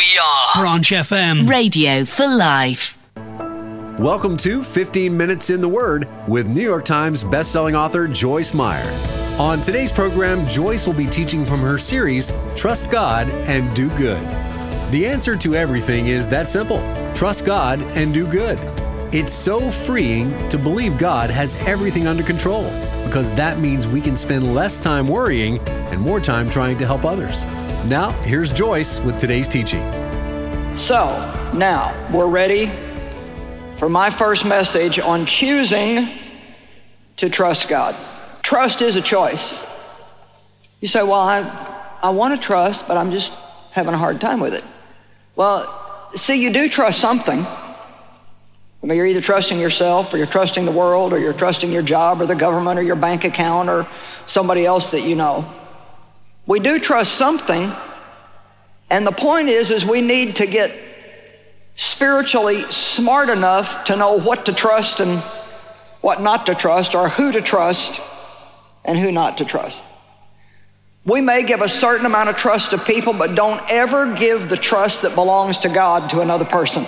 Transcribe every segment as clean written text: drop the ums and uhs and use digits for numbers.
We are Branch FM. Radio for life. Welcome to 15 Minutes in the Word with New York Times bestselling author Joyce Meyer. On today's program, Joyce will be teaching from her series, Trust God and Do Good. The answer to everything is that simple. Trust God and do good. It's so freeing to believe God has everything under control, because that means we can spend less time worrying and more time trying to help others. Now, here's Joyce with today's teaching. So, now we're ready for my first message on choosing to trust God. Trust is a choice. You say, well, I want to trust, but I'm just having a hard time with it. Well, see, you do trust something. I mean, you're either trusting yourself, or you're trusting the world, or you're trusting your job, or the government, or your bank account, or somebody else that you know. We do trust something, and the point is we need to get spiritually smart enough to know what to trust and what not to trust, or who to trust and who not to trust. We may give a certain amount of trust to people, but don't ever give the trust that belongs to God to another person.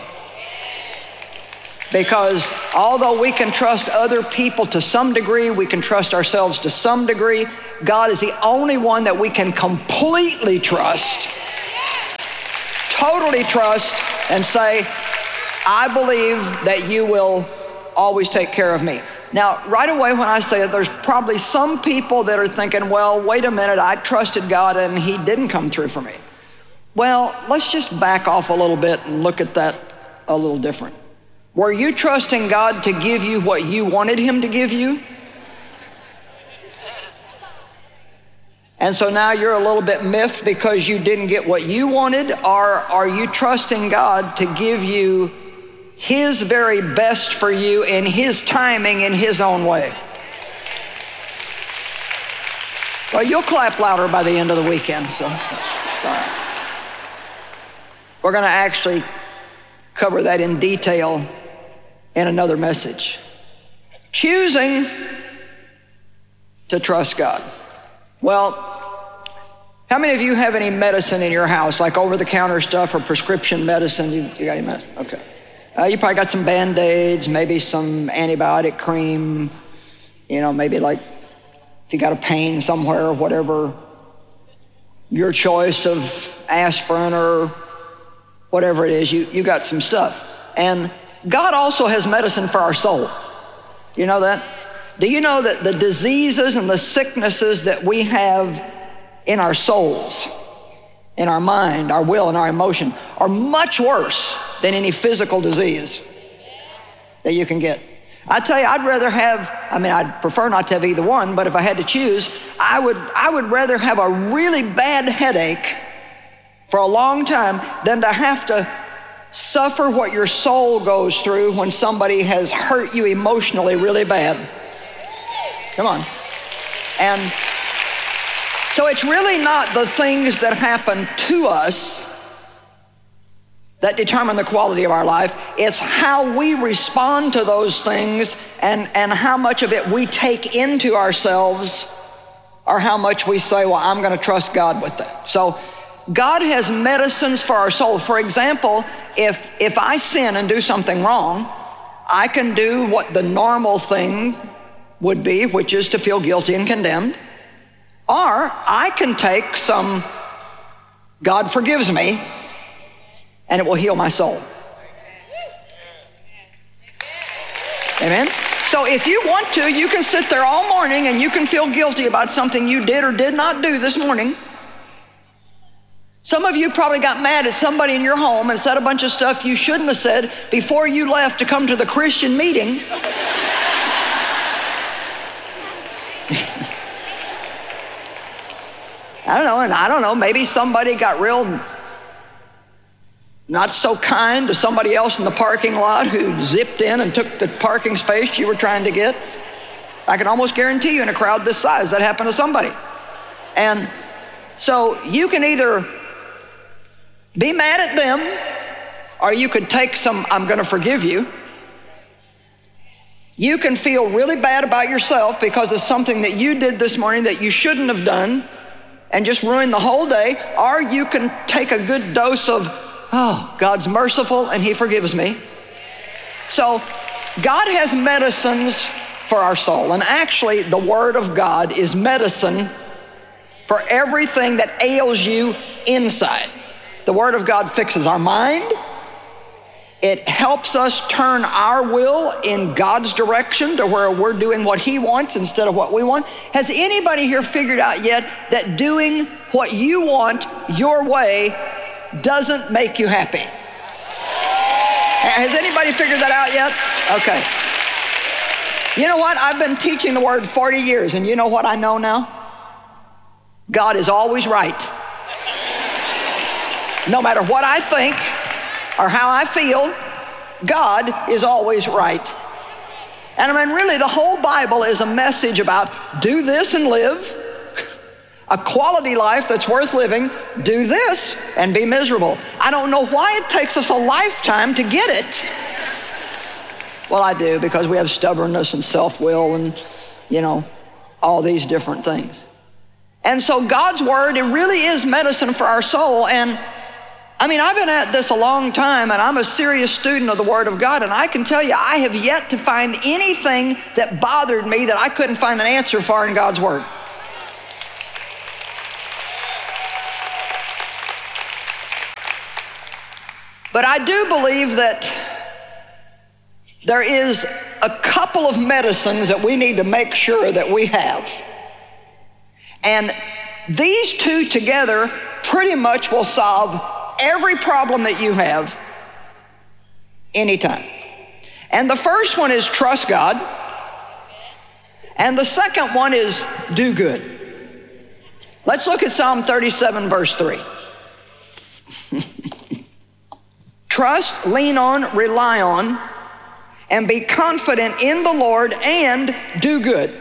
Because although we can trust other people to some degree, we can trust ourselves to some degree, God is the only one that we can completely trust, totally trust, and say, I believe that you will always take care of me. Now, right away when I say that, there's probably some people that are thinking, well, wait a minute, I trusted God and he didn't come through for me. Well, let's just back off a little bit and look at that a little different. Were you trusting God to give you what you wanted him to give you? And so now you're a little bit miffed because you didn't get what you wanted? Or are you trusting God to give you his very best for you in his timing, in his own way? Well, you'll clap louder by the end of the weekend, so it's all right. We're going to actually cover that in detail in another message. Choosing to trust God. Well, how many of you have any medicine in your house, like over-the-counter stuff or prescription medicine? You got any medicine? Okay. You probably got some Band-Aids, maybe some antibiotic cream, maybe like if you got a pain somewhere or whatever, your choice of aspirin or whatever it is, you got some stuff. And God also has medicine for our soul. You know that? Do you know that the diseases and the sicknesses that we have in our souls, in our mind, our will, and our emotion are much worse than any physical disease that you can get? I tell you, I'd prefer not to have either one, but if I had to choose, I would rather have a really bad headache for a long time than to have to suffer what your soul goes through when somebody has hurt you emotionally really bad. Come on. And so it's really not the things that happen to us that determine the quality of our life. It's how we respond to those things and how much of it we take into ourselves, or how much we say, well, I'm going to trust God with that. So God has medicines for our soul. For example, if I sin and do something wrong, I can do what the normal thing would be, which is to feel guilty and condemned. Or I can take some, God forgives me, and it will heal my soul. Amen? So if you want to, you can sit there all morning and you can feel guilty about something you did or did not do this morning. Some of you probably got mad at somebody in your home and said a bunch of stuff you shouldn't have said before you left to come to the Christian meeting. I don't know, maybe somebody got real not so kind to somebody else in the parking lot who zipped in and took the parking space you were trying to get. I can almost guarantee you in a crowd this size that happened to somebody. And so you can either be mad at them, or you could take some, I'm going to forgive you. You can feel really bad about yourself because of something that you did this morning that you shouldn't have done and just ruin the whole day. Or you can take a good dose of, Oh, God's merciful and he forgives me. So God has medicines for our soul. And actually, the Word of God is medicine for everything that ails you inside. The Word of God fixes our mind. It helps us turn our will in God's direction to where we're doing what he wants instead of what we want. Has anybody here figured out yet that doing what you want your way doesn't make you happy? Has anybody figured that out yet? Okay. You know what? I've been teaching the Word 40 years, and you know what I know now? God is always right. No matter what I think or how I feel, God is always right. And I mean, really, the whole Bible is a message about do this and live, a quality life that's worth living, do this and be miserable. I don't know why it takes us a lifetime to get it. Well, I do, because we have stubbornness and self-will and, all these different things. And so God's Word, it really is medicine for our soul. And I mean, I've been at this a long time, and I'm a serious student of the Word of God, and I can tell you, I have yet to find anything that bothered me that I couldn't find an answer for in God's Word. But I do believe that there is a couple of medicines that we need to make sure that we have. And these two together pretty much will solve every problem that you have anytime. And the first one is trust God. And the second one is do good. Let's look at Psalm 37, verse 3. Trust, lean on, rely on, and be confident in the Lord and do good.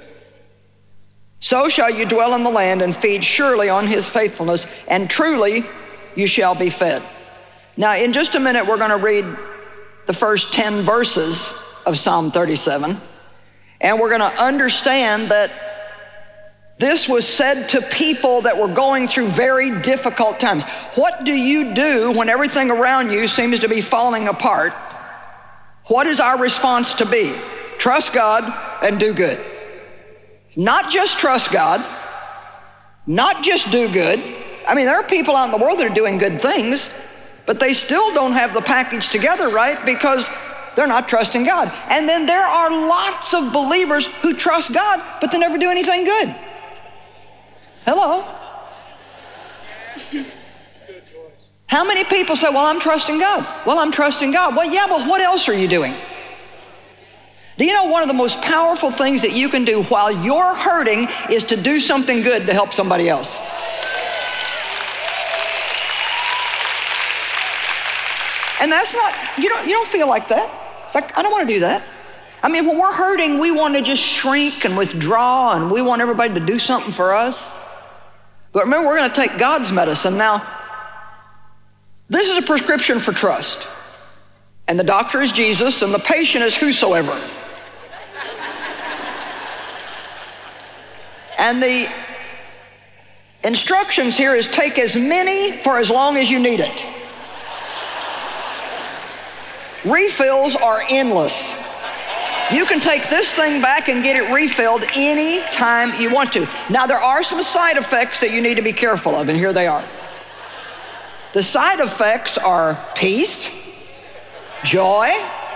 So shall you dwell in the land and feed surely on his faithfulness, and truly you shall be fed. Now, in just a minute, we're going to read the first 10 verses of Psalm 37, and we're going to understand that this was said to people that were going through very difficult times. What do you do when everything around you seems to be falling apart? What is our response to be? Trust God and do good. Not just trust God, not just do good. I mean, there are people out in the world that are doing good things, but they still don't have the package together, right? Because they're not trusting God. And then there are lots of believers who trust God, but they never do anything good. Hello? How many people say, well, I'm trusting God? Well, I'm trusting God. Well, yeah, but what else are you doing? Do you know one of the most powerful things that you can do while you're hurting is to do something good to help somebody else? And that's not, you don't feel like that. It's like, I don't want to do that. I mean, when we're hurting, we want to just shrink and withdraw, and we want everybody to do something for us. But remember, we're going to take God's medicine. Now, this is a prescription for trust. And the doctor is Jesus, and the patient is whosoever. And the instructions here is take as many for as long as you need it. Refills are endless. You can take this thing back and get it refilled any time you want to. Now, there are some side effects that you need to be careful of, and here they are. The side effects are peace, joy,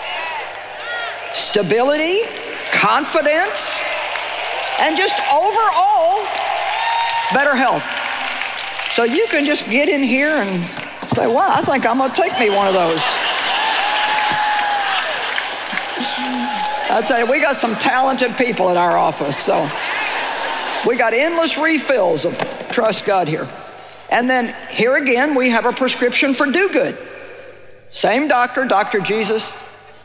stability, confidence, and just overall better health. So you can just get in here and say, wow, I think I'm gonna take me one of those. I tell you, we got some talented people at our office, so we got endless refills of trust God here. And then here again, we have a prescription for do good. Same doctor, Dr. Jesus.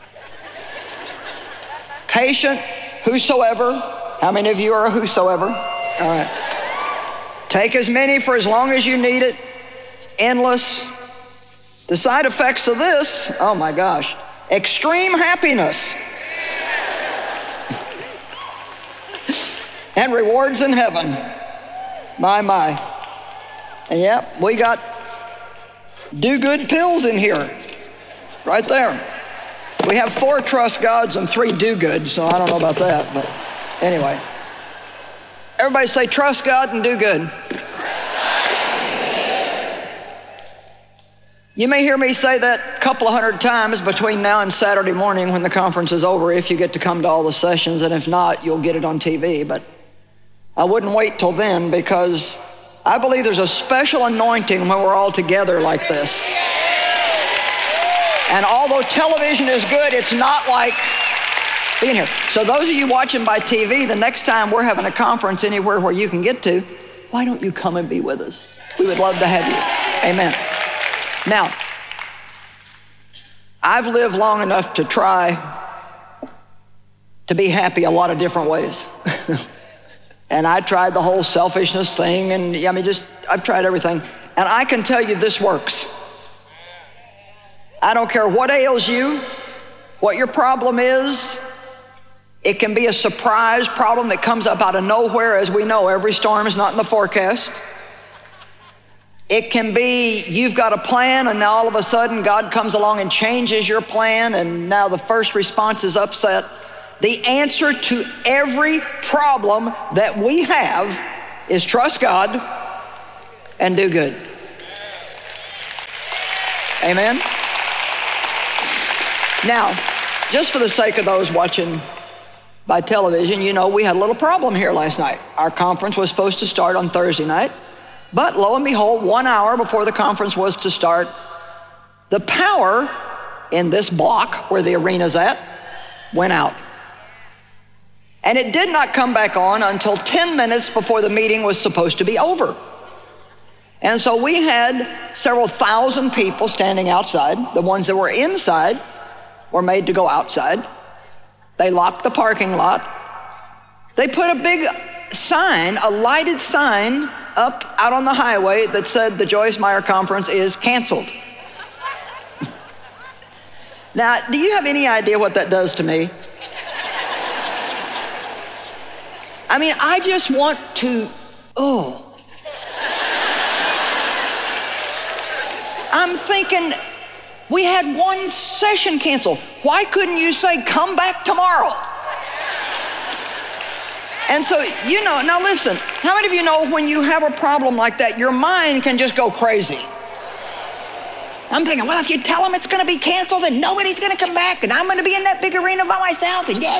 Patient, whosoever. How many of you are a whosoever? All right. Take as many for as long as you need it. Endless. The side effects of this, oh my gosh, extreme happiness. And rewards in heaven. My. And yep, we got do-good pills in here, right there. We have 4 trust gods and 3 do-goods, so I don't know about that, but anyway. Everybody say trust God and do good. You may hear me say that a couple of 100 times between now and Saturday morning when the conference is over, if you get to come to all the sessions, and if not, you'll get it on TV. But I wouldn't wait till then, because I believe there's a special anointing when we're all together like this. And although television is good, it's not like being here. So those of you watching by TV, the next time we're having a conference anywhere where you can get to, why don't you come and be with us? We would love to have you. Amen. Now, I've lived long enough to try to be happy a lot of different ways. And I tried the whole selfishness thing, and I've tried everything. And I can tell you this works. I don't care what ails you, what your problem is. It can be a surprise problem that comes up out of nowhere. As we know, every storm is not in the forecast. It can be you've got a plan, and now all of a sudden God comes along and changes your plan, and now the first response is upset. The answer to every problem that we have is trust God and do good. Amen? Now, just for the sake of those watching by television, you know we had a little problem here last night. Our conference was supposed to start on Thursday night, but lo and behold, 1 hour before the conference was to start, the power in this block where the arena's at went out. And it did not come back on until 10 minutes before the meeting was supposed to be over. And so we had several thousand people standing outside. The ones that were inside were made to go outside. They locked the parking lot. They put a big sign, a lighted sign, up out on the highway that said the Joyce Meyer Conference is canceled. Now, do you have any idea what that does to me? I mean, I just want to, I'm thinking, we had 1 session canceled. Why couldn't you say, come back tomorrow? And so, now listen, how many of you know when you have a problem like that, your mind can just go crazy? I'm thinking, well, if you tell them it's going to be canceled, then nobody's going to come back, and I'm going to be in that big arena by myself, and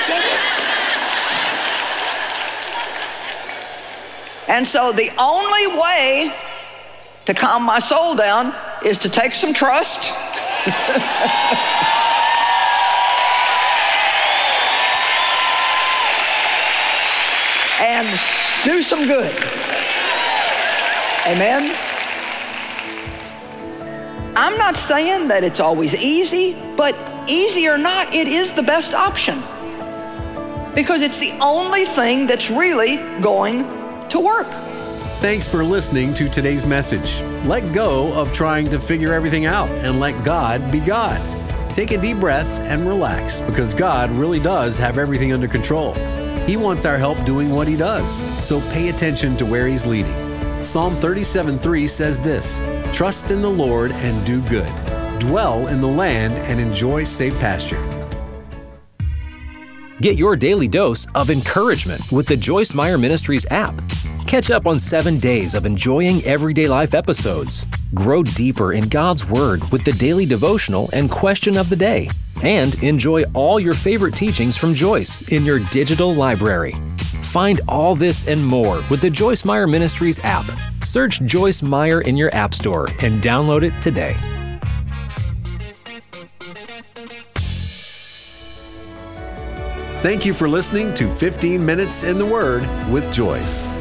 And so the only way to calm my soul down is to take some trust and do some good. Amen? I'm not saying that it's always easy, but easy or not, it is the best option, because it's the only thing that's really going to work. Thanks for listening to today's message. Let go of trying to figure everything out and let God be God. Take a deep breath and relax, because God really does have everything under control. He wants our help doing what He does, so pay attention to where He's leading. Psalm 37:3 says this: "Trust in the Lord and do good. Dwell in the land and enjoy safe pasture." Get your daily dose of encouragement with the Joyce Meyer Ministries app. Catch up on 7 days of enjoying everyday life episodes. Grow deeper in God's Word with the daily devotional and question of the day. And enjoy all your favorite teachings from Joyce in your digital library. Find all this and more with the Joyce Meyer Ministries app. Search Joyce Meyer in your app store and download it today. Thank you for listening to 15 Minutes in the Word with Joyce.